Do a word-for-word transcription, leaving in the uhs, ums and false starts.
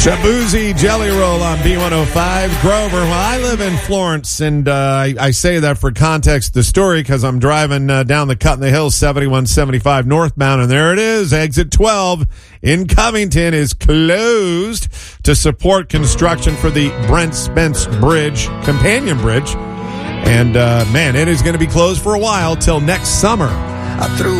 Shabuzi Jelly Roll on B one oh five. Grover, well, I live in Florence, and uh, I, I say that for context of the story because I'm driving uh, down the Cut in the Hills seventy-one seventy-five northbound, and there it is. Exit twelve in Covington is closed to support construction for the Brent Spence Bridge, companion bridge. And, uh, man, it is going to be closed for a while till next summer. I threw